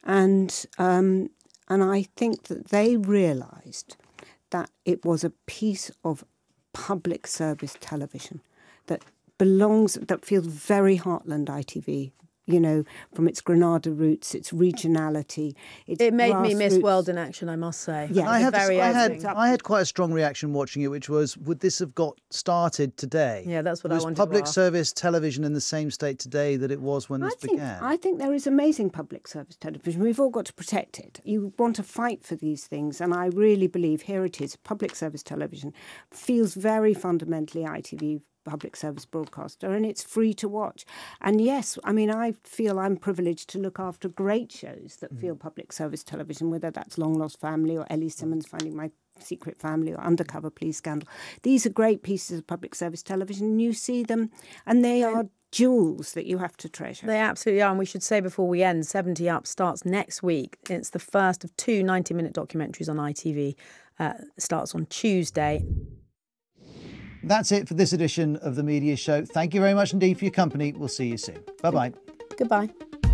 and I think that they realised that it was a piece of public service television that feels very Heartland ITV, you know, from its Granada roots, its regionality. It made me miss World in Action, I must say. Yeah, I had quite a strong reaction watching it, which was, would this have got started today? Yeah, that's what I wanted to ask. Was public service television in the same state today that it was when this began? I think there is amazing public service television. We've all got to protect it. You want to fight for these things, and I really believe here it is. Public service television feels very fundamentally ITV public service broadcaster, and it's free to watch. And yes, I mean, I feel I'm privileged to look after great shows that feel public service television, whether that's Long Lost Family or Ellie Simmons Finding My Secret Family or Undercover Police Scandal. These are great pieces of public service television, and you see them, and they are jewels that you have to treasure. They absolutely are, and we should say before we end, 70 Up starts next week. It's the first of 2 90-minute documentaries on ITV. Starts on Tuesday. That's it for this edition of The Media Show. Thank you very much indeed for your company. We'll see you soon. Bye-bye. Goodbye.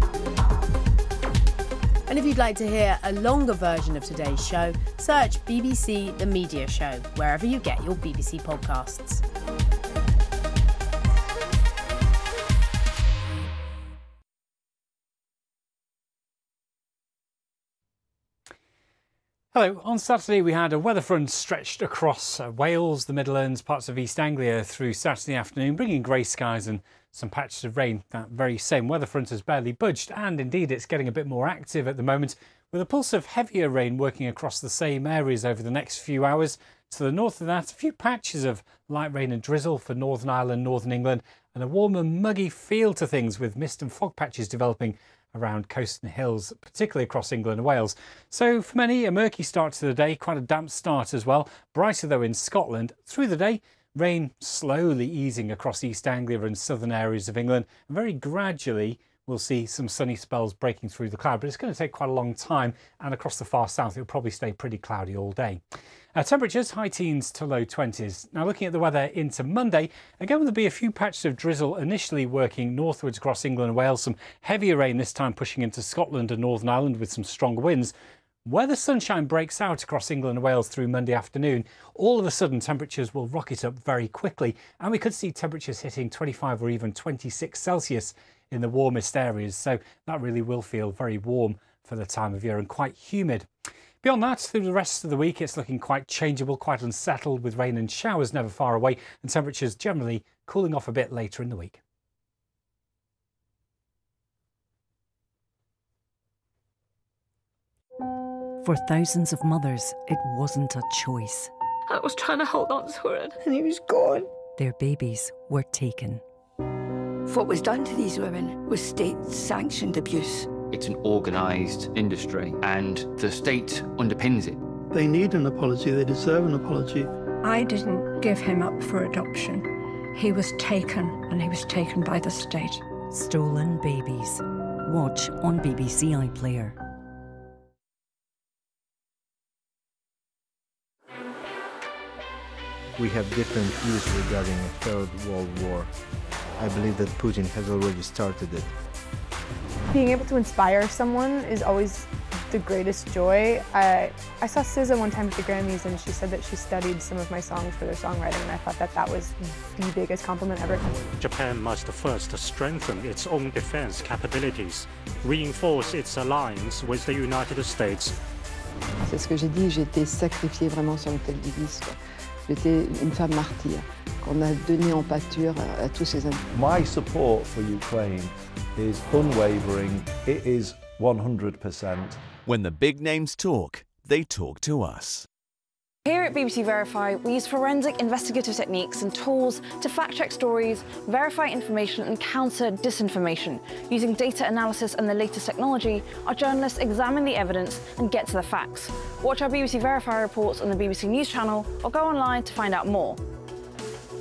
And if you'd like to hear a longer version of today's show, search BBC The Media Show, wherever you get your BBC podcasts. Hello. On Saturday, we had a weather front stretched across Wales, the Midlands, parts of East Anglia through Saturday afternoon, bringing grey skies and some patches of rain. That very same weather front has barely budged, and indeed it's getting a bit more active at the moment, with a pulse of heavier rain working across the same areas over the next few hours. To the north of that, a few patches of light rain and drizzle for Northern Ireland, Northern England, and a warmer, muggy feel to things with mist and fog patches developing around coast and hills, particularly across England and Wales. So for many, a murky start to the day, quite a damp start as well. Brighter though in Scotland. Through the day, rain slowly easing across East Anglia and southern areas of England. And very gradually, we'll see some sunny spells breaking through the cloud, but it's going to take quite a long time. And across the far south, it'll probably stay pretty cloudy all day. Temperatures, high teens to low 20s. Now looking at the weather into Monday, again there'll be a few patches of drizzle initially working northwards across England and Wales. Some heavier rain this time pushing into Scotland and Northern Ireland with some stronger winds. Where the sunshine breaks out across England and Wales through Monday afternoon, all of a sudden temperatures will rocket up very quickly, and we could see temperatures hitting 25 or even 26 Celsius in the warmest areas. So that really will feel very warm for the time of year and quite humid. Beyond that, through the rest of the week, it's looking quite changeable, quite unsettled, with rain and showers never far away, and temperatures generally cooling off a bit later in the week. For thousands of mothers, it wasn't a choice. I was trying to hold on to it, and he was gone. Their babies were taken. What was done to these women was state-sanctioned abuse. It's an organised industry, and the state underpins it. They need an apology, they deserve an apology. I didn't give him up for adoption. He was taken, and he was taken by the state. Stolen babies. Watch on BBC iPlayer. We have different views regarding a third world war. I believe that Putin has already started it. Being able to inspire someone is always the greatest joy. I saw SZA one time at the Grammys, and she said that she studied some of my songs for their songwriting, and I thought that that was the biggest compliment ever. Japan must first strengthen its own defense capabilities, reinforce its alliance with the United States. C'est ce que j'ai dit, j'ai été sacrifiée vraiment sur l'autel du disque. J'étais une femme martyre qu'on a donnée en pâture à tous ces amis. My support for Ukraine is unwavering. It is 100%. When the big names talk, they talk to us. Here at BBC Verify, we use forensic investigative techniques and tools to fact-check stories, verify information and counter disinformation. Using data analysis and the latest technology, our journalists examine the evidence and get to the facts. Watch our BBC Verify reports on the BBC News channel or go online to find out more.